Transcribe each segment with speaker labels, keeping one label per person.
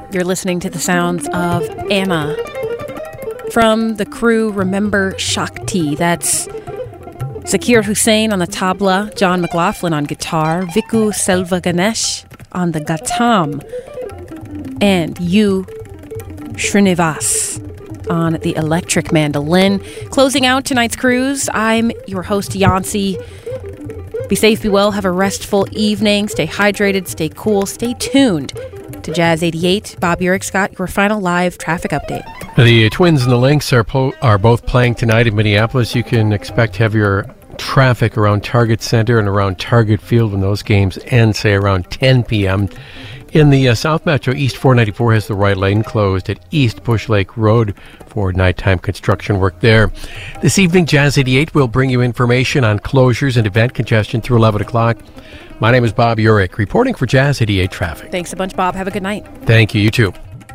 Speaker 1: You're listening to the sounds of Anna. From the crew, remember Shakti. That's Zakir Hussain on the tabla, John McLaughlin on guitar, Viku Selva Ganesh on the ghatam, and U. Srinivas on the electric mandolin. Closing out tonight's cruise, I'm your host, Yancy. Be safe, be well, have a restful evening, stay hydrated, stay cool, stay tuned to Jazz 88. Bob Urick's got your final live traffic update.
Speaker 2: The Twins and the Lynx are both playing tonight in Minneapolis. You can expect heavier traffic around Target Center and around Target Field when those games end, say around 10 p.m. In the South Metro, East 494 has the right lane closed at East Bush Lake Road for nighttime construction work there. This evening, Jazz 88 will bring you information on closures and event congestion through 11 o'clock. My name is Bob Urick, reporting for Jazz 88 Traffic.
Speaker 1: Thanks a bunch, Bob. Have a good night.
Speaker 2: Thank you. You too.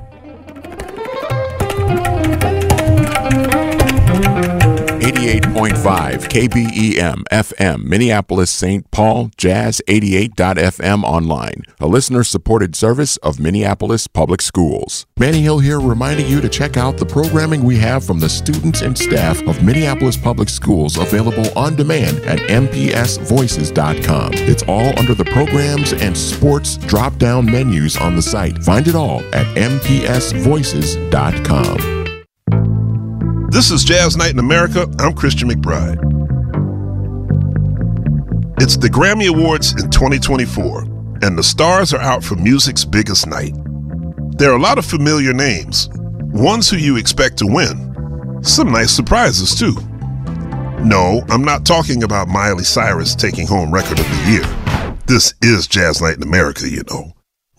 Speaker 3: 88.5 KBEM FM, Minneapolis, St. Paul, Jazz 88.FM online, a listener-supported service of Minneapolis Public Schools. Manny Hill here, reminding you to check out the programming we have from the students and staff of Minneapolis Public Schools, available on demand at mpsvoices.com. It's all under the programs and sports drop-down menus on the site. Find it all at mpsvoices.com.
Speaker 4: This is Jazz Night in America. I'm Christian McBride. It's the Grammy Awards in 2024, and the stars are out for music's biggest night. There are a lot of familiar names, ones who you expect to win. Some nice surprises, too. No, I'm not talking about Miley Cyrus taking home Record of the Year. This is Jazz Night in America, you know.